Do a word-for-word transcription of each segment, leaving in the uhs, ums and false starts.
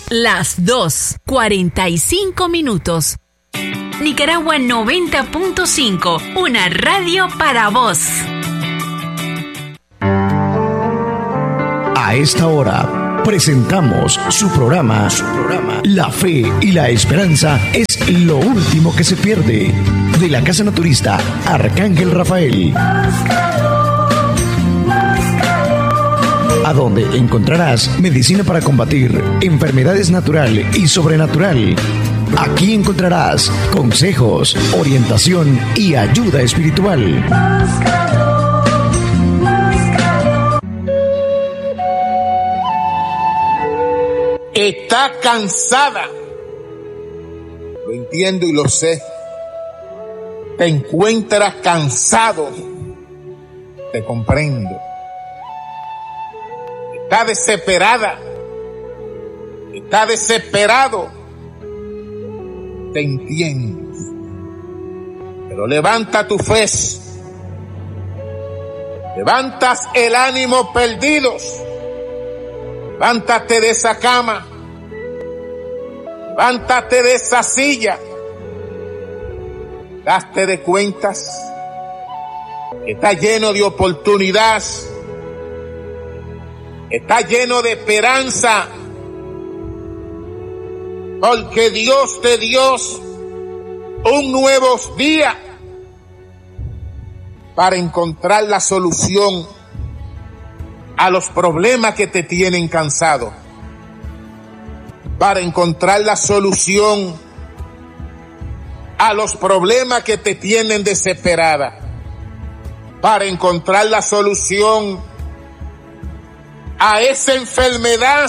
Las dos, cuarenta y cinco minutos. Nicaragua noventa punto cinco, una radio para vos. A esta hora presentamos su programa, su programa La Fe y la Esperanza es lo último que se pierde, de la Casa Naturista Arcángel Rafael, a donde encontrarás medicina para combatir enfermedades natural y sobrenatural. Aquí encontrarás consejos, orientación y ayuda espiritual. Está cansada. Lo entiendo y lo sé. Te encuentras cansado. Te comprendo. Está desesperada. Está desesperado. Te entiendo. Pero levanta tu fe. Levantas el ánimo perdidos. Levántate de esa cama. Levántate de esa silla. Daste de cuentas que está lleno de oportunidades. Está lleno de esperanza. Porque Dios te dio un nuevo día para encontrar la solución a los problemas que te tienen cansado, para encontrar la solución a los problemas que te tienen desesperada, para encontrar la solución a esa enfermedad,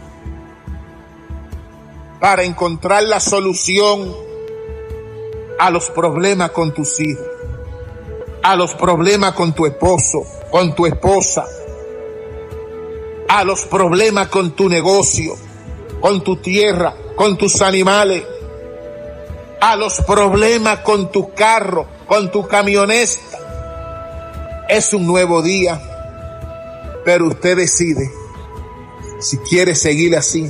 para encontrar la solución a los problemas con tus hijos, a los problemas con tu esposo, con tu esposa, a los problemas con tu negocio, con tu tierra, con tus animales, a los problemas con tu carro, con tu camioneta. Es un nuevo día, pero usted decide si quiere seguir así.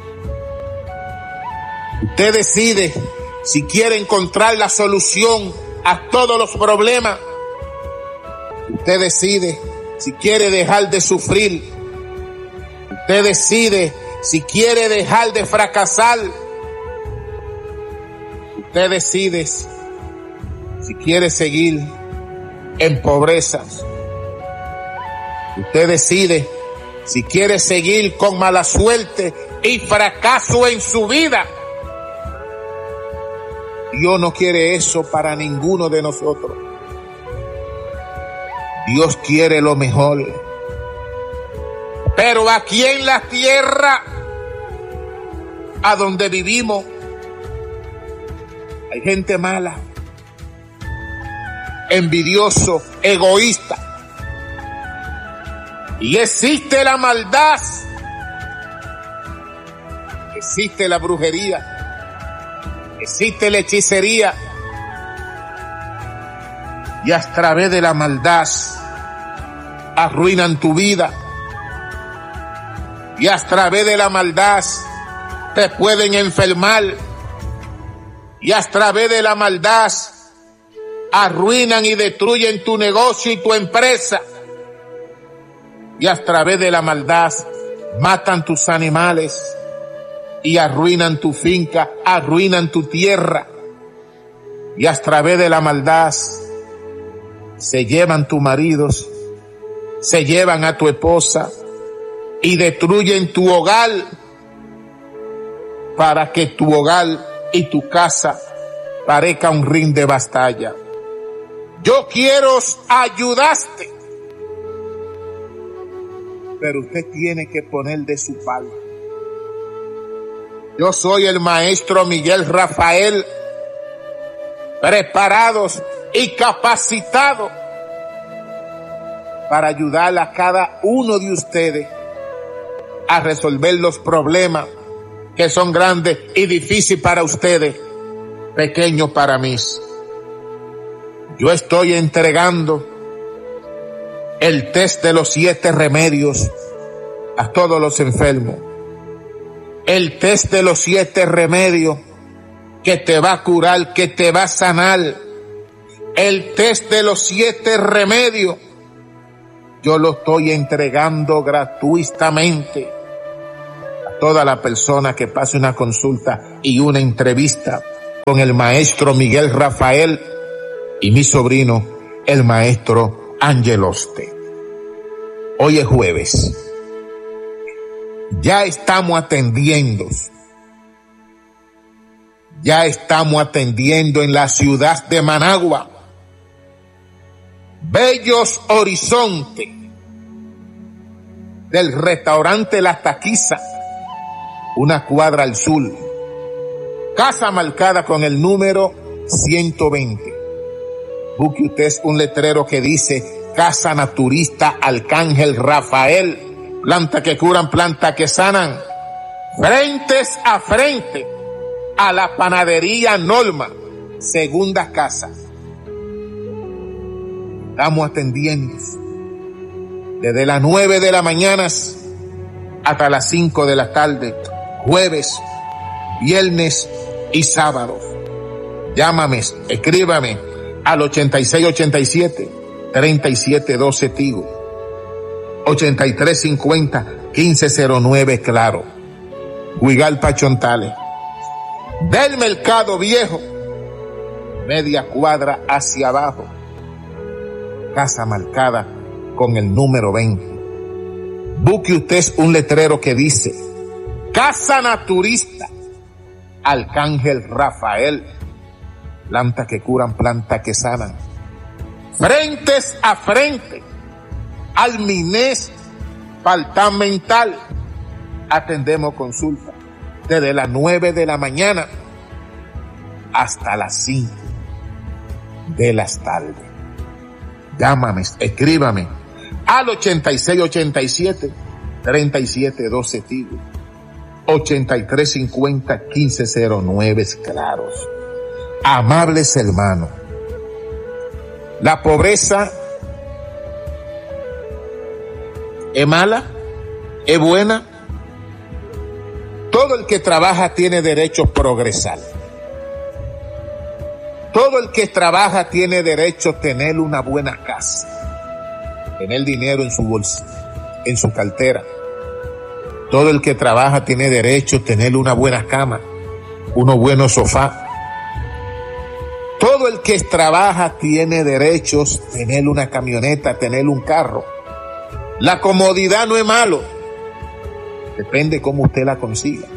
Usted decide si quiere encontrar la solución a todos los problemas. Usted decide si quiere dejar de sufrir. Usted decide si quiere dejar de fracasar. Usted decide si quiere seguir en pobreza. Usted decide si quiere seguir con mala suerte y fracaso en su vida. Dios no quiere eso para ninguno de nosotros. Dios quiere lo mejor. Pero aquí en la tierra, a donde vivimos, hay gente mala, envidioso, egoísta. Y existe la maldad, existe la brujería, existe la hechicería. Y a través de la maldad arruinan tu vida. Y a través de la maldad te pueden enfermar. Y a través de la maldad arruinan y destruyen tu negocio y tu empresa. Y a través de la maldad matan tus animales y arruinan tu finca, arruinan tu tierra. Y a través de la maldad se llevan tus maridos, se llevan a tu esposa y destruyen tu hogar para que tu hogar y tu casa parezca un ring de batalla. Yo quiero ayudarte, pero usted tiene que poner de su parte. Yo soy el maestro Miguel Rafael, preparados y capacitados para ayudar a cada uno de ustedes a resolver los problemas que son grandes y difíciles para ustedes, pequeños para mí. Yo estoy entregando el test de los siete remedios a todos los enfermos. el test de los siete remedios que te va a curar, que te va a sanar. El test de los siete remedios, yo lo estoy entregando gratuitamente a toda la persona que pase una consulta y una entrevista con el maestro Miguel Rafael y mi sobrino, el maestro Angeloste. Hoy es jueves. Ya estamos atendiendo. Ya estamos atendiendo en la ciudad de Managua. Bellos Horizonte, del restaurante La Taquiza, una cuadra al sur. Casa marcada con el número ciento veinte. Busque usted un letrero que dice Casa Naturista Arcángel Rafael. Planta que curan, planta que sanan. Frentes a frente a la panadería Norma, segunda casa. Estamos atendiendo desde las nueve de la mañana hasta las cinco de la tarde, jueves, viernes y sábado. Llámame, escríbame al ochenta y seis ochenta y siete, treinta y siete doce Tigo, ochenta y tres cincuenta, quince cero nueve Claro, Huigalpa Chontales, del Mercado Viejo, media cuadra hacia abajo. Casa marcada con el número veinte. Busque usted un letrero que dice Casa Naturista Arcángel Rafael. Planta que curan, planta que sanan. Frentes a frente al Minés Faltán Mental. Atendemos consulta desde las nueve de la mañana hasta las cinco de las tardes. Llámame, escríbame al ochenta y seis ochenta y siete, treinta y siete doce Tigo, ochenta y tres cincuenta, quince cero nueve Claros. Amables hermanos, la pobreza es mala, es buena. Todo el que trabaja tiene derecho a progresar. Todo el que trabaja tiene derecho a tener una buena casa, tener dinero en su bolsa, en su cartera. Todo el que trabaja tiene derecho a tener una buena cama, unos buenos sofás. Todo el que trabaja tiene derechos a tener una camioneta, tener un carro. La comodidad no es malo, depende cómo usted la consiga.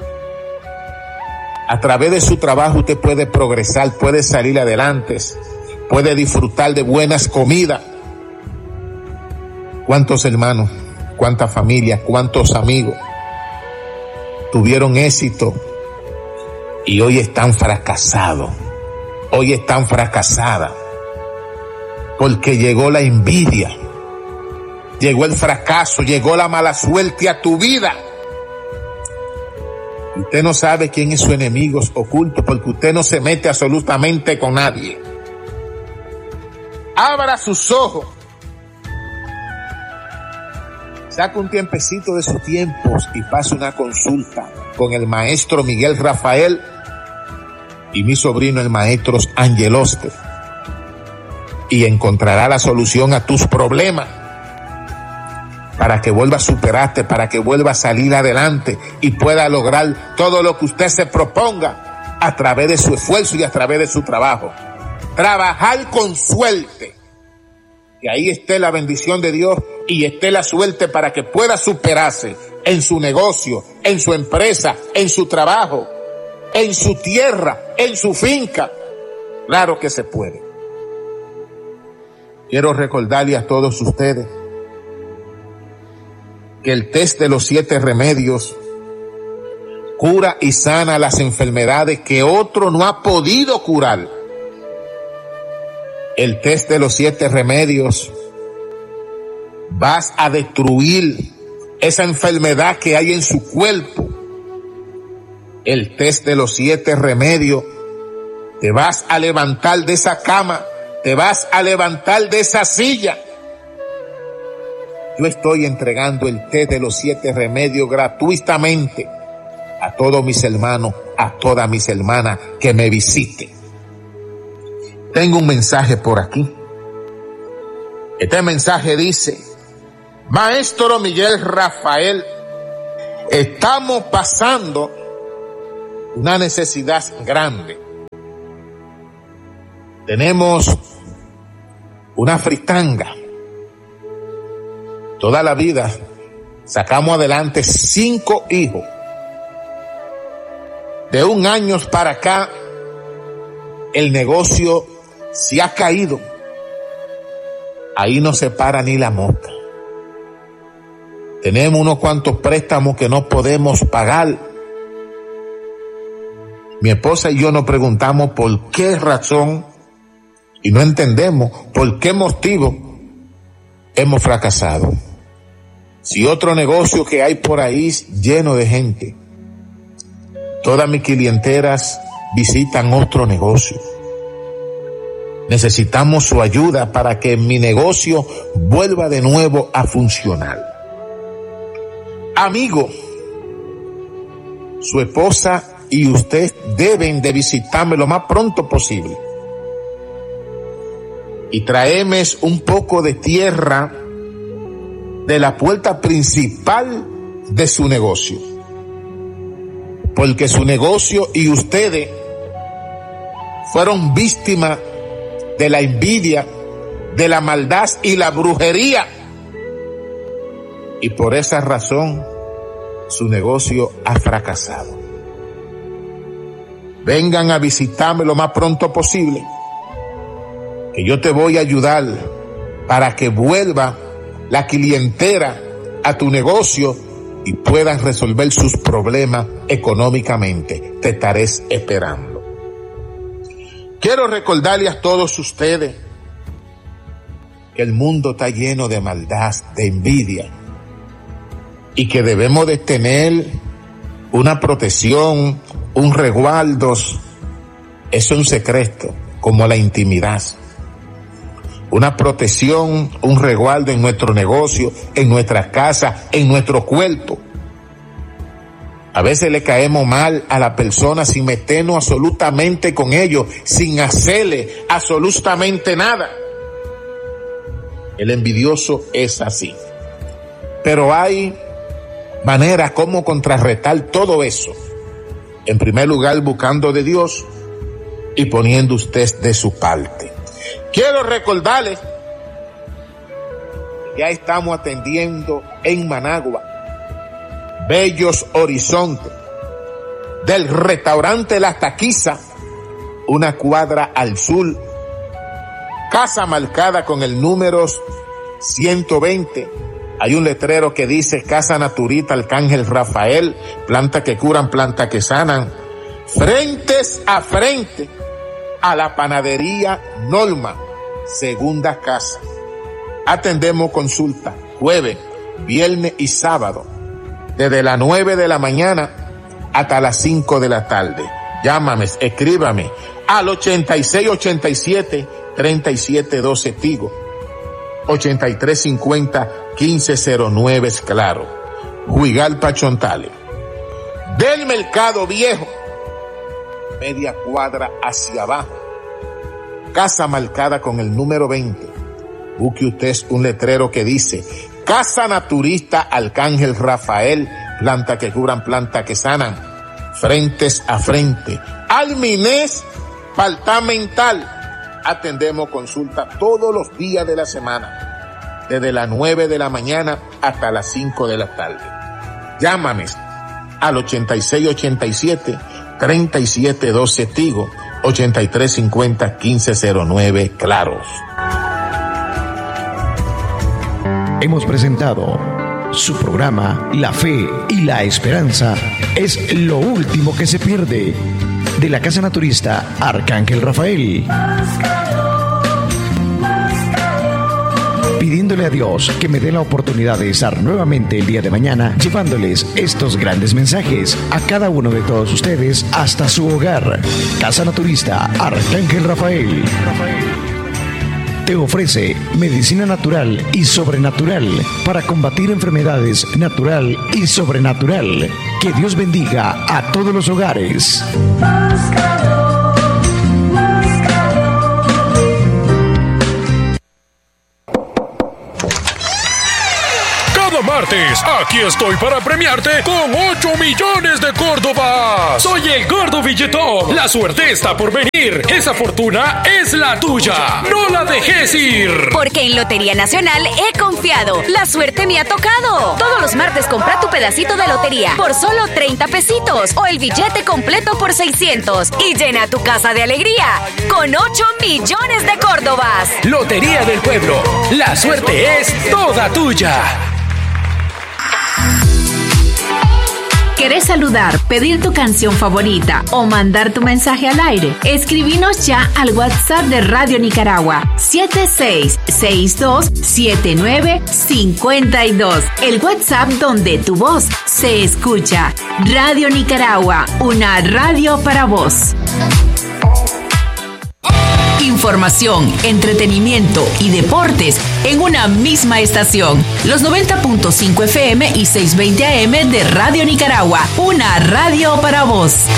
A través de su trabajo usted puede progresar, puede salir adelante, puede disfrutar de buenas comidas. ¿Cuántos hermanos, cuántas familias, cuántos amigos tuvieron éxito y hoy están fracasados? Hoy están fracasadas porque llegó la envidia, llegó el fracaso, llegó la mala suerte a tu vida. Usted no sabe quién es su enemigo oculto porque usted no se mete absolutamente con nadie. Abra sus ojos. Saca un tiempecito de sus tiempos y pase una consulta con el maestro Miguel Rafael y mi sobrino el maestro Angeloste y encontrará la solución a tus problemas para que vuelva a superarte, para que vuelva a salir adelante y pueda lograr todo lo que usted se proponga a través de su esfuerzo y a través de su trabajo. Trabajar con suerte, que ahí esté la bendición de Dios y esté la suerte para que pueda superarse en su negocio, en su empresa, en su trabajo, en su tierra, en su finca. Claro que se puede. Quiero recordarle a todos ustedes que el test de los siete remedios cura y sana las enfermedades que otro no ha podido curar. El test de los siete remedios vas a destruir esa enfermedad que hay en su cuerpo. El test de los siete remedios te vas a levantar de esa cama, te vas a levantar de esa silla. Yo estoy entregando el test de los siete remedios gratuitamente a todos mis hermanos, a todas mis hermanas que me visiten. Tengo un mensaje por aquí. Este mensaje dice: Maestro Miguel Rafael, estamos pasando una necesidad grande. Tenemos una fritanga. Toda la vida sacamos adelante cinco hijos. De un año para acá, el negocio se ha caído. Ahí no se para ni la mosca. Tenemos unos cuantos préstamos que no podemos pagar. Mi esposa y yo nos preguntamos por qué razón y no entendemos por qué motivo hemos fracasado. Si otro negocio que hay por ahí lleno de gente, todas mis clientelas visitan otro negocio. Necesitamos su ayuda para que mi negocio vuelva de nuevo a funcionar. Amigo, su esposa y usted deben de visitarme lo más pronto posible y traerme un poco de tierra de la puerta principal de su negocio, porque su negocio y ustedes fueron víctimas de la envidia, de la maldad y la brujería, y por esa razón su negocio ha fracasado. Vengan a visitarme lo más pronto posible, que yo te voy a ayudar para que vuelva la clientela a tu negocio y puedas resolver sus problemas económicamente. Te estaré esperando. Quiero recordarle a todos ustedes que el mundo está lleno de maldad, de envidia, y que debemos de tener una protección, un resguardo. Eso es un secreto, como la intimidad. Una protección, un resguardo en nuestro negocio, en nuestra casa, en nuestro cuerpo. A veces le caemos mal a la persona sin meternos absolutamente con ellos, sin hacerle absolutamente nada. El envidioso es así. Pero hay maneras como contrarrestar todo eso. En primer lugar, buscando de Dios y poniendo usted de su parte. Quiero recordarles que ya estamos atendiendo en Managua, Bellos Horizontes, del restaurante La Taquiza, una cuadra al sur, casa marcada con el número ciento veinte. Hay un letrero que dice Casa Naturista Arcángel Rafael, planta que curan, planta que sanan, frentes a frente a la panadería Norma, segunda casa. Atendemos consulta jueves, viernes y sábado, desde las nueve de la mañana hasta las cinco de la tarde. Llámame, escríbame al ochenta y seis ochenta y siete treinta y siete doce Tigo, ochenta y tres cincuenta quince cero nueve es Claro, Huigalpa Chontales. Del Mercado Viejo, media cuadra hacia abajo, casa marcada con el número veinte. Busque usted un letrero que dice Casa Naturista Arcángel Rafael, planta que curan, planta que sanan, frentes a frente. Alminés Departamental. Atendemos consulta todos los días de la semana, desde las nueve de la mañana hasta las cinco de la tarde. Llámame al ochenta y seis ochenta y siete treinta y siete doce Tigo, ochenta y tres cincuenta quince cero nueve Claros. Hemos presentado su programa La Fe y la Esperanza es lo último que se pierde, de la Casa Naturista Arcángel Rafael. Pidiéndole a Dios que me dé la oportunidad de estar nuevamente el día de mañana llevándoles estos grandes mensajes a cada uno de todos ustedes hasta su hogar. Casa Naturista Arcángel Rafael te ofrece medicina natural y sobrenatural para combatir enfermedades natural y sobrenatural. Que Dios bendiga a todos los hogares. Cada martes, aquí estoy para premiarte con ocho millones de córdobas. Soy el Gordo Billetón. La suerte está por venir. Esa fortuna es la tuya. No la dejes ir. Porque en Lotería Nacional he confiado. La suerte me ha tocado. Todos los martes compra tu pedacito de lotería por solo treinta pesitos o el billete completo por seiscientos y llena tu casa de alegría con ocho millones de córdobas. Lotería del Pueblo. La suerte es toda tuya. ¿Querés saludar, pedir tu canción favorita o mandar tu mensaje al aire? Escribinos ya al WhatsApp de Radio Nicaragua siete seis seis dos siete nueve cinco dos. El WhatsApp donde tu voz se escucha. Radio Nicaragua, una radio para vos. Información, entretenimiento y deportes en una misma estación. Los noventa punto cinco F M y seiscientos veinte A M de Radio Nicaragua, una radio para vos.